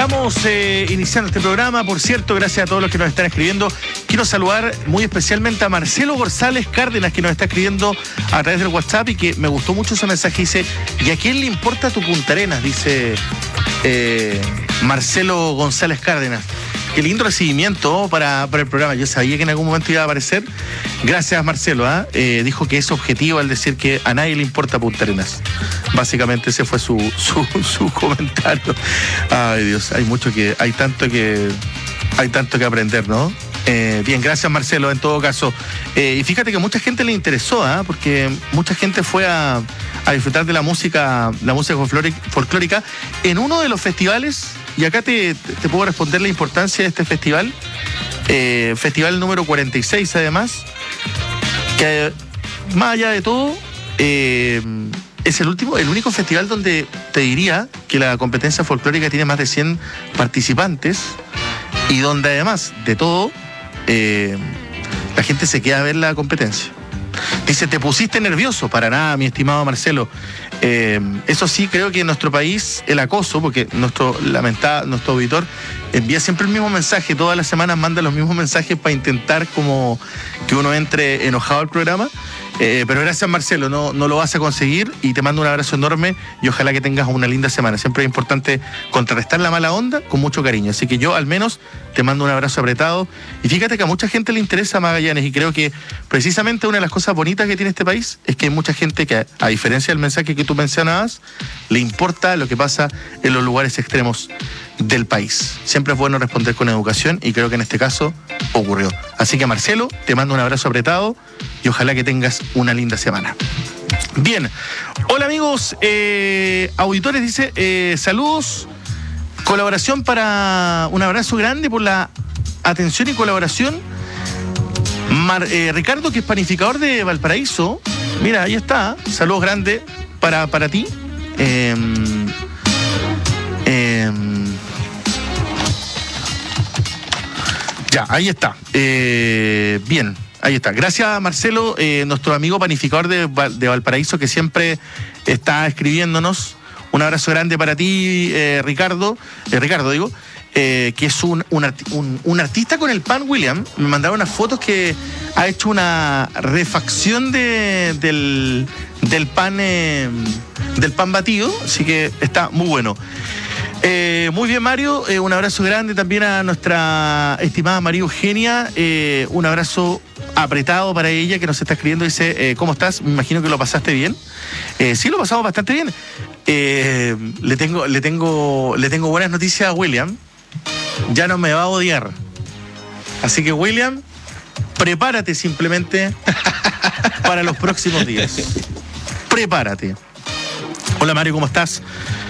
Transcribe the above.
Estamos iniciando este programa, por cierto, gracias a todos los que nos están escribiendo. Quiero saludar muy especialmente a Marcelo González Cárdenas, que nos está escribiendo a través del WhatsApp y que me gustó mucho ese mensaje. Dice, ¿y a quién le importa tu Punta Arenas? Dice Marcelo González Cárdenas. Qué lindo recibimiento para el programa. Yo sabía que en algún momento iba a aparecer. Gracias, Marcelo. Dijo que es objetivo al decir que a nadie le importa Punta Arenas. Básicamente ese fue su comentario. Ay, Dios, hay tanto que aprender, ¿no? Bien, gracias, Marcelo, en todo caso. Y fíjate que mucha gente le interesó, porque mucha gente fue a disfrutar de la música folclórica en uno de los festivales. Y acá te puedo responder la importancia de este festival. Festival número 46, además. Que más allá de todo, es el único festival donde te diría que la competencia folclórica tiene más de 100 participantes. Y donde además de todo, la gente se queda a ver la competencia. Dice, ¿te pusiste nervioso? Para nada, mi estimado Marcelo. Eso sí, creo que en nuestro país el acoso, porque nuestro auditor envía siempre el mismo mensaje, todas las semanas manda los mismos mensajes para intentar como que uno entre enojado al programa. Pero gracias, Marcelo, no lo vas a conseguir y te mando un abrazo enorme y ojalá que tengas una linda semana. Siempre es importante contrarrestar la mala onda con mucho cariño. Así que yo al menos te mando un abrazo apretado. Y fíjate que a mucha gente le interesa Magallanes y creo que precisamente una de las cosas bonitas que tiene este país es que hay mucha gente que, a diferencia del mensaje que tú mencionabas, le importa lo que pasa en los lugares extremos del país. Siempre es bueno responder con educación y creo que en este caso ocurrió. Así que, Marcelo, te mando un abrazo apretado y ojalá que tengas una linda semana. Bien, hola amigos auditores, dice saludos, colaboración para un abrazo grande por la atención y colaboración. Ricardo, que es panificador de Valparaíso, mira, ahí está, saludos grandes para ti. Ya, ahí está. Bien, ahí está. Gracias, Marcelo, nuestro amigo panificador de Valparaíso, que siempre está escribiéndonos. Un abrazo grande para ti, Ricardo, que es un artista con el pan, William. Me mandaron unas fotos que ha hecho una refacción del pan batido, así que está muy bueno. Muy bien, Mario, un abrazo grande también a nuestra estimada María Eugenia, un abrazo apretado para ella que nos está escribiendo. Dice, ¿cómo estás? Me imagino que lo pasaste bien. Sí, lo pasamos bastante bien. Le tengo buenas noticias a William. Ya no me va a odiar. Así que, William, prepárate simplemente para los próximos días. Prepárate. Hola, Mario, ¿cómo estás?